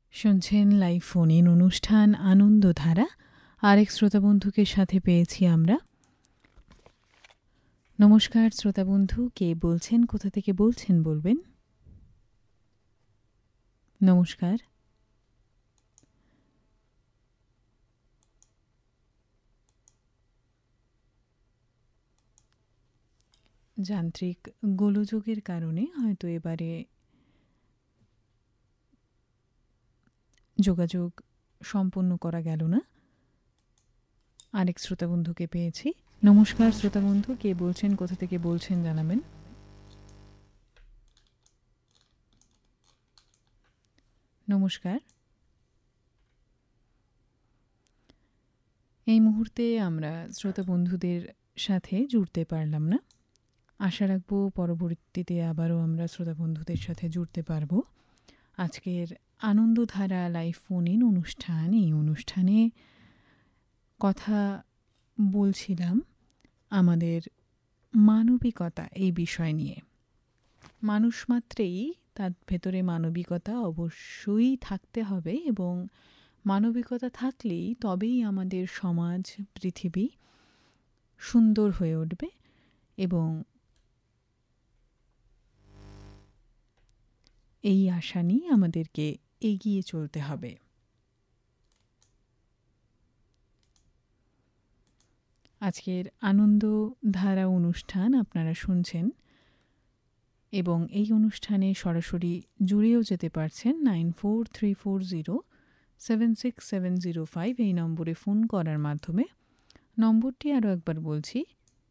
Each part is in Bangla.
শুনছেন লাইভ ফোন ইন অনুষ্ঠান আনন্দধারা। আরেক শ্রোতাবন্ধুকে সাথে পেয়েছি আমরা। নমস্কার শ্রোতাবন্ধু, কে বলছেন, কোথা থেকে বলছেন বলবেন? নমস্কার। যান্ত্রিক গোলযোগের কারণে হয়তো এবারে যোগাযোগ সম্পন্ন করা গেল না। আরেক শ্রোতাবন্ধুকে পেয়েছি। নমস্কার শ্রোতাবন্ধু, কে বলছেন, কোথা থেকে বলছেন জানাবেন। নমস্কার। এই মুহূর্তে আমরা শ্রোতাবন্ধুদের সাথে জুড়তে পারলাম না। আশা রাখবো পরবর্তীতে আবারও আমরা শ্রোতাবন্ধুদের সাথে জুড়তে পারবো। আজকের আনন্দধারা লাইভ ফোন ইন অনুষ্ঠান, এই অনুষ্ঠানে কথা বলছিলাম আমাদের মানবিকতা এই বিষয় নিয়ে। মানুষ মাত্রেই তার ভেতরে মানবিকতা অবশ্যই থাকতে হবে, এবং মানবিকতা থাকলেই তবেই আমাদের সমাজ, পৃথিবী সুন্দর হয়ে উঠবে, এবং এই আশা নিয়ে আমাদেরকে এগিয়ে চলতে হবে। আজকের আনন্দধারা অনুষ্ঠান আপনারা শুনছেন, এবং এই অনুষ্ঠানে সরাসরি জুড়েও যেতে পারছেন 9434076705 এই নম্বরে ফোন করার মাধ্যমে। নম্বরটি আরও একবার বলছি,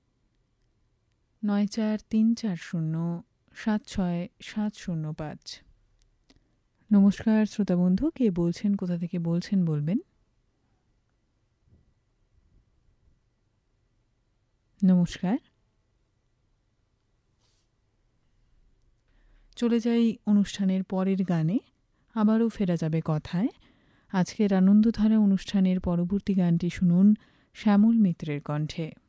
9434076705। নমস্কার শ্রোতাবন্ধু, কে বলছেন, কোথা থেকে বলছেন বলবেন। নমস্কার। চলে যাই অনুষ্ঠানের পরের গানে, আবারও ফেরা যাবে কথায়। আজকের আনন্দধারা অনুষ্ঠানের পরবর্তী গানটি শুনুন শ্যামল মিত্রের কণ্ঠে।